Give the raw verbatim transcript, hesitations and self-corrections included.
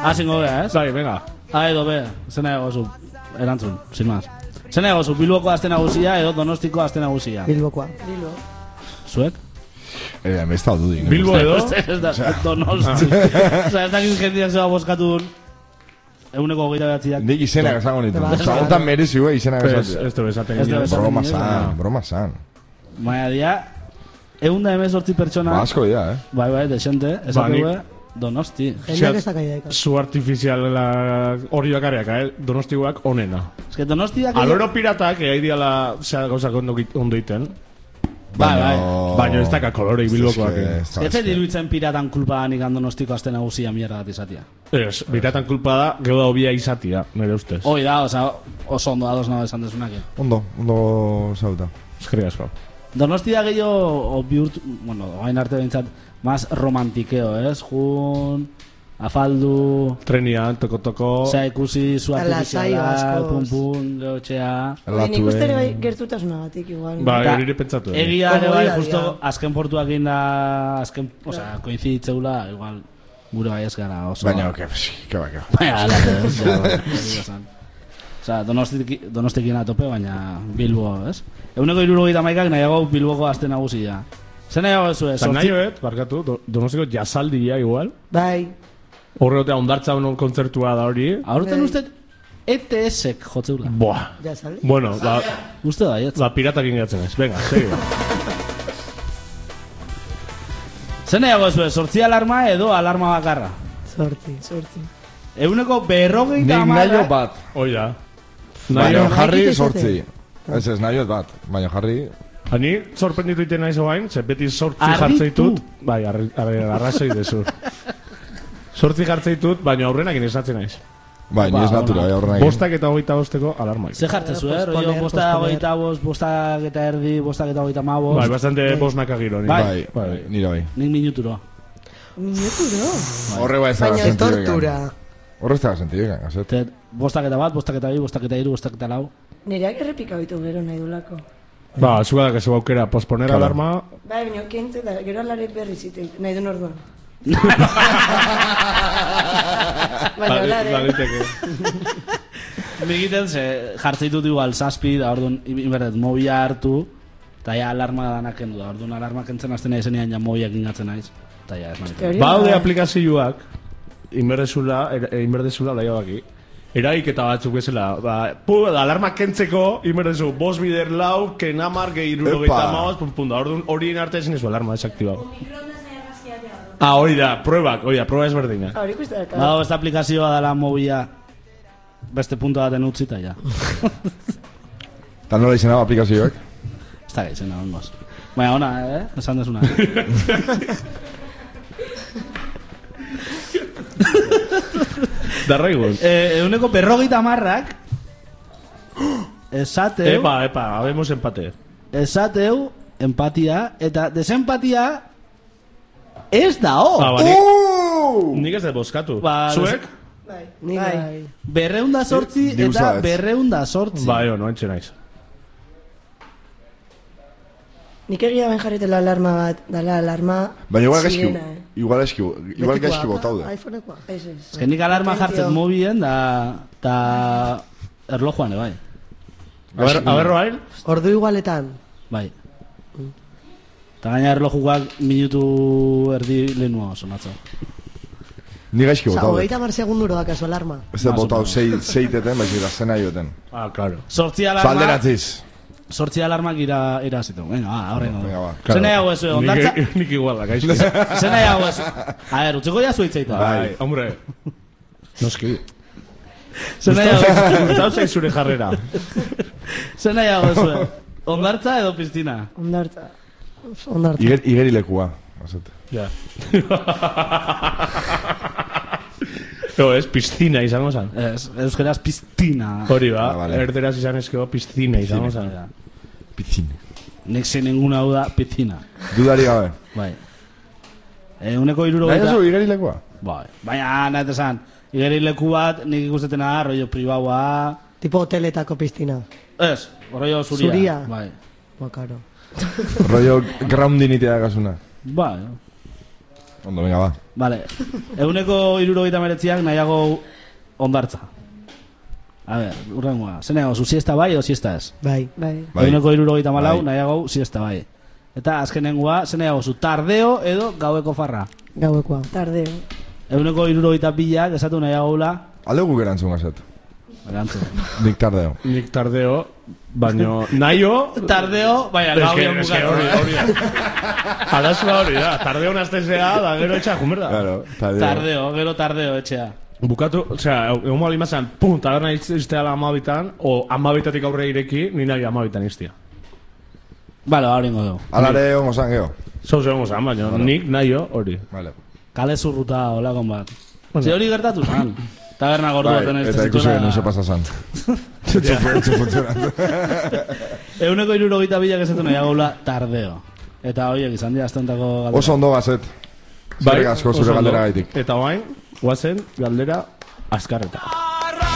Asingo bea, ez? Bai, venga. Ah, edo be, zena egozu, erantzun, sin más. Zena egozu, Bilboko aste nagusia edo Donostiko aste nagusia? Bilbokoa. Bilbo. Zuek? Eh, me está dudin. Bilbo edo? Ez da, Donosti. Osa, ez dakit jendiak zeba boskatu eguneko hogeita behatziak. Nik izenak esango nitu. Zagontan merezi, güey, izenak esango. Ez du esaten. Ez du esaten. Broma san, broma san. Baina dia, egun da emezortzi pertsona. Ba, asko dira, eh? Bai, bai, desente, esakue, Donosti. Jendeak ez da kaidaika. Zu artifiziala hori bakarriak, eh? Donostikoak onena. Ez que Donostiak... Aloro piratak, ega ideala, zera gauzak ondo iten. Bai, bai. Baina ez daka kolorei Bilbokoak. Ez zait iruditzen piratan kulpa nikan Donostiko aste nagusia mierda bat izatia. Ez, piratan kulpa da, geu da hobia izatia, nire ustez. Hoi da, oza, oso ondo ados nago esan desunak. Ondo, ondo zauta. Eskerrik asko. Donosti da gehiago, bihurt, bueno, hain arte behintzat, más romantikeo, ez? Jun, afaldu... Trenian, toko-toko... Zea ikusi, zu artifiziala, askoz. pun-pun, geotxea... Nik uste ere bai gertutasunagatik igual. Ba, hori pentsatu. Egia ere Como bai, día a justo día. azken portuak inda, azken, osea, koinziditzeula, igual, gure bai ez gara oso... Baina, que que ba, que ba. Baina, alate, ez, ja, bai, osea, Donostikien atope, baina Bilbo, ez? Eguneko irurogeita maikak nahiago Bilboko aste nagusia. Zer nahiago ez ez? Zan nahioet, barkatu, do, Donostiko jasaldia igual. Bai. Horreotea ondartza honon kontzertua da hori. Aurten uste E T S-ek jotzeula. Boa. Ja saldi. Bueno, ba, Uste da, jetz. ba piratak ingatzen ez. Venga, segi. Zer nahiago ez, sortzi alarma edo alarma bakarra? Sorti. Sorti. Eguneko berrogeita Nik nahi amarrak... bat. Oia. Baina jarri Nahi sortzi. Ez ez, nahi bat. Baina jarri... Ani, sorprenditu iten naiz oain, ze beti sortzi Harritu. jartzeitut. Bai, arri- arri- arrazoi dezu. Sortzi jartzeitut, baina aurrenak inesatzen naiz. Bai, ni ez Ba, natura, ona. bai, aurrena egin. Bostak eta hogeita bosteko alarmaik. Ze jartze zu, eh? Posponer, Rollo, bostak posponer. hogeita bost, bostak eta erdi, bostak eta hogeita ma bost. Bai, bastante bosnak agiro. ni. Bai. Bai, nire bai. Nik minuturo. Minuturo. Horre bai ez da Baina sentido tortura. Horre ez da sentido egan, gazet. Te, bostak eta bat, bostak eta bi, bostak eta iru, bostak eta lau. Nireak errepika bitu gero nahi dulako. Ba, zuga da, que aukera posponer Claro. alarma. Bai, baina kentze da, gero alarek berri zitek, nahi duen orduan. Baina alare. Baliteke. Begiten ze jartzeitut igual zazpi, da orduan inberdet mobila hartu, eta ja alarma danak kendu da. Orduan alarma kentzen azten nahi zenean ja mobiak ingatzen naiz. Eta ja, ez nahi. Hori Baude bai. aplikazioak, inberdezula, inberdezula, laia baki. Eraiketa batzuk bezala, ba, pu, da, alarma kentzeko, inberdezu, bos bider lau, kenamar, gehi irurogeita Epa. maoz, pun, pun, da, orduan horien arte ezin ezu alarma desaktibago. Ah, hori da, pruebak, hori da, prueba ezberdina. Hori ikusten dut. Badago beste aplikazioa dela mobila beste punto baten utzi eta ja. Eta nola izena aplikazioak? Ez da gaitzen nagoen goz. Baina ona, eh? Esan desuna. Darraigun. eh, eguneko berrogeita marrak esateu, Epa, epa, habemos empate. esateu empatia eta desempatia ez da ho. Ah, ba, nik, Uh! nik ez da boskatu. Ba, Zuek? Bai. Nik Bai. bai. Berreunda sortzi Diu eta zaez. berreunda sortzi. Ba, eo, no, entxe naiz. Nik egia ben jarritela alarma bat, dala alarma... Baina igual gaizki, sirena, eh. igual gaizki, igual gaizki Betikoa, botaude. iPhonekoa. Ez, ez. Ez que nik alarma Atentzio. jartzen mobien da, da erlojuan, bai. A ber, a berro hain? Ordu igualetan. Bai. Eta gaina erlojuak minutu erdi lehenua sonatzen. Ni gaizki Osa, botaude. hogeita mar segunduro dakazu alarma. Ez da Más o botau menos. sei, seiteten, baizik da zena joten. Ah, claro. Sortzi alarma... Salderatziz. Sortzi alarmak ira, irazitu. Venga, ba, horrengo. Venga, ba. Zer nahiago ez, ondartza... Nik, nik igual, da, gaizki. Zer nahiago ez... A ver, utziko ja zuitzeita. Bai, hombre. Noski. Zer nahiago ez... Gustau zaiz zure jarrera. Zer nahiago ez, ondartza edo piztina? Ondartza. Ondartu. Iger, igerilekua. Gazet. Ja. Jo, ez, piztina izango zan. Ez, euskeraz piztina. Hori ba, Ah, vale. erderaz izan ezkeo piztina izango zan. Ja. Pitzin. Nik sin ninguna duda, piztina. Dudari gabe. Bai. E, uneko iruro Baina zu igerilekua? Bai. Baina, nahet esan, igeri leku bat, nik ikustetena da, rollo pribaua... Tipo hoteletako piztina. Ez, rollo zuria. Zuria. Bai. Ba, karo. Rollo groundinitea gasuna. Bai. Ondo, venga, ba. Vale, eguneko irurogeita meretziak nahiago ondartza. A ver, urrengoa. Zer nahiago, zu siesta bai edo siesta ez? Bai. Bai. Bai. Eguneko irurogeita malau Bai. nahiago siesta bai. Eta azkenengoa, zer nahiago, zu tardeo edo gaueko farra. Gauekoa. Tardeo. Eguneko irurogeita bilak esatu nahiago la. Alde guk erantzun gazet. Erantzu. Nik tardeo. Nik tardeo, baino... Naio... Tardeo, baina Es gau que, bion es que hori, bukatzen. hori da. Arazua hori da. Tardeo naztezea, da gero etxa jumer da. Claro, tardeo. Tardeo, gero tardeo etxea. Bukatu, osea, egun bali mazan, pum, taberna iztea la amabitan, o amabitatik aurre ireki, ni nahi amabitan iztia. Bale, hori ingo dugu. Alare hongo zan, geho. Zau zegoen zan, baina nik naio hori. Vale. Kale zurruta olakon bat. Ze hori gertatu zan. Taberna gordu Bai, baten ez eta ikusi genuen ze pasa zan. Txu funtzionatu. Eguneko irurogeita bilak esatu nahiagola tardeo. Eta horiek izan dira aztentako galdera. Oso ondo gazet. Zure asko zure oso ondo. galdera gaitik. Eta oain, guazen, galdera, azkarreta.